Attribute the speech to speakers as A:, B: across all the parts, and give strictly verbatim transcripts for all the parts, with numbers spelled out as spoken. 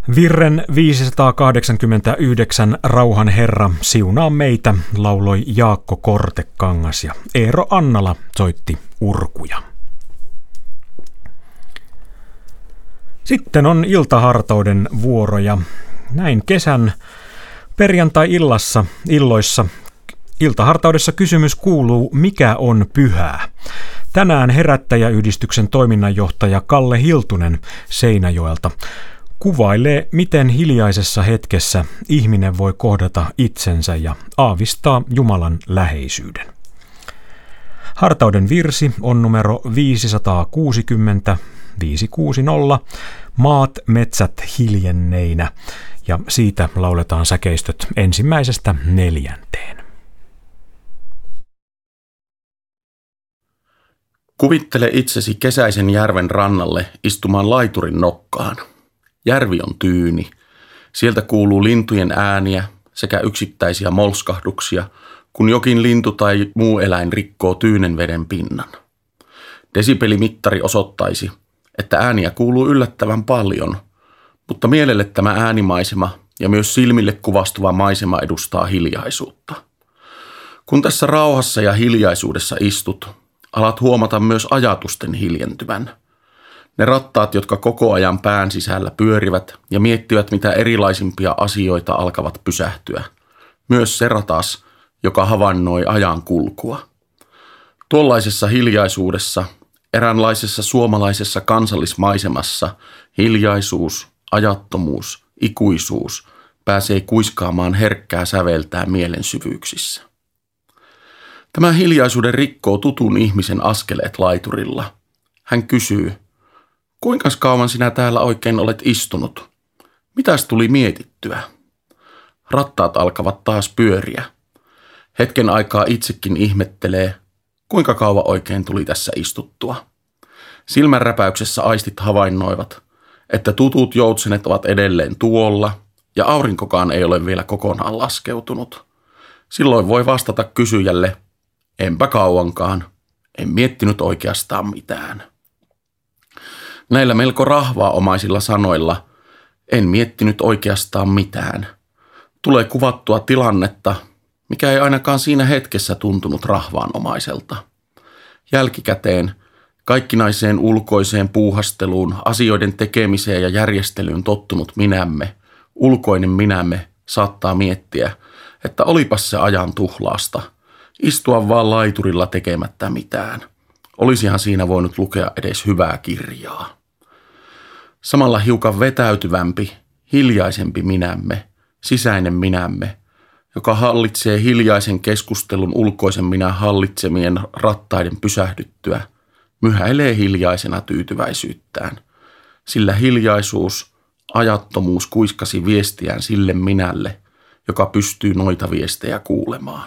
A: Virren viisisataakahdeksankymmentäyhdeksän Rauhan Herra siunaa meitä lauloi Jaakko Kortekangas ja Eero Annala soitti urkuja. Sitten on iltahartauden vuoro ja näin kesän perjantai-illassa illoissa iltahartaudessa kysymys kuuluu, mikä on pyhää? Tänään Herättäjäyhdistyksen toiminnanjohtaja Kalle Hiltunen Seinäjoelta kuvailee, miten hiljaisessa hetkessä ihminen voi kohdata itsensä ja aavistaa Jumalan läheisyyden. Hartauden virsi on numero viisisataakuusikymmentä viisisataakuusikymmentä Maat metsät hiljenneinä ja siitä lauletaan säkeistöt ensimmäisestä neljänteen.
B: Kuvittele itsesi kesäisen järven rannalle istumaan laiturin nokkaan. Järvi on tyyni. Sieltä kuuluu lintujen ääniä sekä yksittäisiä molskahduksia, kun jokin lintu tai muu eläin rikkoo tyynen veden pinnan. Desibelimittari osoittaisi, että ääniä kuuluu yllättävän paljon, mutta mielelle tämä äänimaisema ja myös silmille kuvastuva maisema edustaa hiljaisuutta. Kun tässä rauhassa ja hiljaisuudessa istut, alat huomata myös ajatusten hiljentyvän. Ne rattaat, jotka koko ajan pään sisällä pyörivät ja miettivät mitä erilaisimpia asioita, alkavat pysähtyä. Myös se ratas, joka havainnoi ajan kulkua. Tuollaisessa hiljaisuudessa, eräänlaisessa suomalaisessa kansallismaisemassa, hiljaisuus, ajattomuus, ikuisuus pääsee kuiskaamaan herkkää säveltää mielen syvyyksissä. Tämä hiljaisuuden rikkoo tutun ihmisen askeleet laiturilla. Hän kysyy, kuinka kauan sinä täällä oikein olet istunut? Mitäs tuli mietittyä? Rattaat alkavat taas pyöriä. Hetken aikaa itsekin ihmettelee, kuinka kauan oikein tuli tässä istuttua. Silmänräpäyksessä aistit havainnoivat, että tutut joutsenet ovat edelleen tuolla ja aurinkokaan ei ole vielä kokonaan laskeutunut. Silloin voi vastata kysyjälle, enpä kauankaan, en miettinyt oikeastaan mitään. Näillä melko rahvaa-omaisilla sanoilla, en miettinyt oikeastaan mitään, tulee kuvattua tilannetta, mikä ei ainakaan siinä hetkessä tuntunut rahvaanomaiselta. Jälkikäteen kaikkinaiseen ulkoiseen puuhasteluun, asioiden tekemiseen ja järjestelyyn tottunut minämme, ulkoinen minämme saattaa miettiä, että olipas se ajan tuhlaasta, istua vaan laiturilla tekemättä mitään. Olisihan siinä voinut lukea edes hyvää kirjaa. Samalla hiukan vetäytyvämpi, hiljaisempi minämme, sisäinen minämme, joka hallitsee hiljaisen keskustelun ulkoisen minä hallitsemien rattaiden pysähdyttyä, myhäilee hiljaisena tyytyväisyyttään, sillä hiljaisuus, ajattomuus kuiskasi viestiään sille minälle, joka pystyy noita viestejä kuulemaan.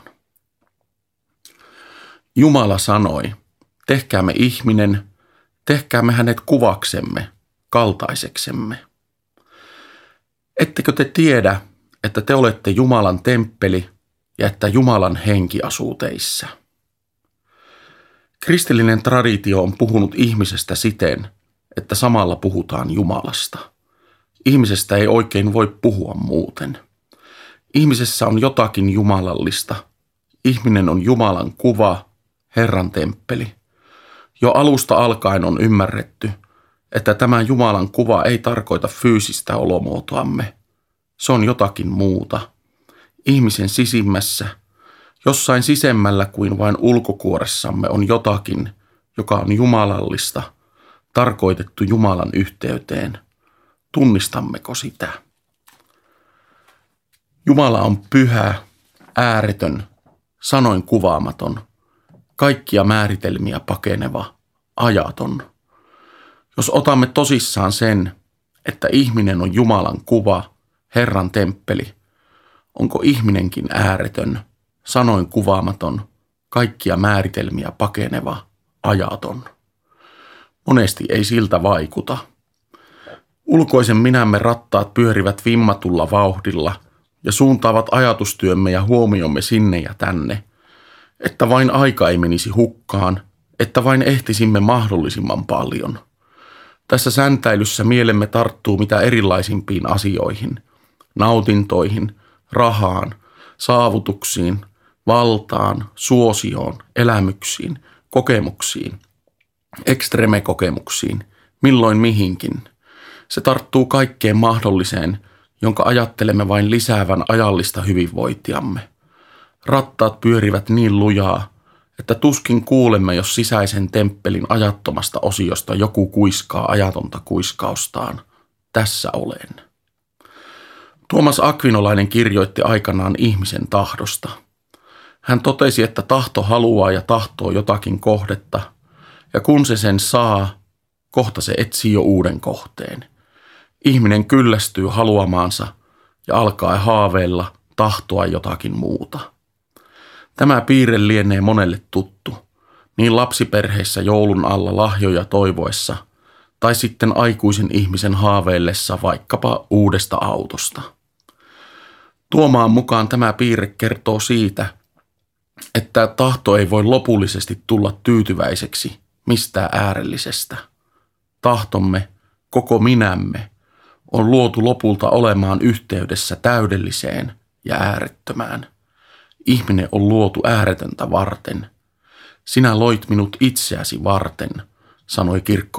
B: Jumala sanoi, tehkäämme ihminen, tehkäämme hänet kuvaksemme, kaltaiseksemme. Ettekö te tiedä, että te olette Jumalan temppeli ja että Jumalan henki asuu teissä? Kristillinen traditio on puhunut ihmisestä siten, että samalla puhutaan Jumalasta. Ihmisestä ei oikein voi puhua muuten. Ihmisessä on jotakin jumalallista. Ihminen on Jumalan kuva, Herran temppeli. Jo alusta alkaen on ymmärretty, että tämä Jumalan kuva ei tarkoita fyysistä olomuotoamme. Se on jotakin muuta. Ihmisen sisimmässä, jossain sisemmällä kuin vain ulkokuoressamme on jotakin, joka on jumalallista, tarkoitettu Jumalan yhteyteen. Tunnistammeko sitä? Jumala on pyhä, ääretön, sanoin kuvaamaton, kaikkia määritelmiä pakeneva, ajaton. Jos otamme tosissaan sen, että ihminen on Jumalan kuva, Herran temppeli, onko ihminenkin ääretön, sanoin kuvaamaton, kaikkia määritelmiä pakeneva, ajaton? Monesti ei siltä vaikuta. Ulkoisen minämme rattaat pyörivät vimmatulla vauhdilla ja suuntaavat ajatustyömme ja huomiomme sinne ja tänne, että vain aika ei menisi hukkaan, että vain ehtisimme mahdollisimman paljon. Tässä säntäilyssä mielemme tarttuu mitä erilaisimpiin asioihin, nautintoihin, rahaan, saavutuksiin, valtaan, suosioon, elämyksiin, kokemuksiin, ekstreme-kokemuksiin, milloin mihinkin. Se tarttuu kaikkeen mahdolliseen, jonka ajattelemme vain lisäävän ajallista hyvinvointiamme. Rattaat pyörivät niin lujaa, että tuskin kuulemme, jos sisäisen temppelin ajattomasta osiosta joku kuiskaa ajatonta kuiskaustaan. Tässä olen. Tuomas Akvinolainen kirjoitti aikanaan ihmisen tahdosta. Hän totesi, että tahto haluaa ja tahtoo jotakin kohdetta, ja kun se sen saa, kohta se etsii jo uuden kohteen. Ihminen kyllästyy haluamaansa ja alkaa haaveilla tahtoa jotakin muuta. Tämä piirre lienee monelle tuttu, niin lapsiperheissä joulun alla lahjoja toivoessa, tai sitten aikuisen ihmisen haaveillessa vaikkapa uudesta autosta. Tuomaan mukaan tämä piirre kertoo siitä, että tahto ei voi lopullisesti tulla tyytyväiseksi mistään äärellisestä. Tahtomme, koko minämme, on luotu lopulta olemaan yhteydessä täydelliseen ja äärettömään. Ihminen on luotu ääretöntä varten. Sinä loit minut itseäsi varten, sanoi kirkko